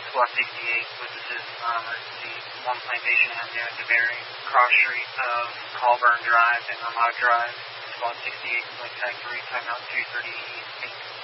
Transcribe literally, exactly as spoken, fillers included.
Squad sixty-eight, but this is um, the one plantation I'm doing the bearing cross street of Colburn Drive and Armada Drive. Squad sixty-eight, Flight Tag three, timeout two thirty-eight.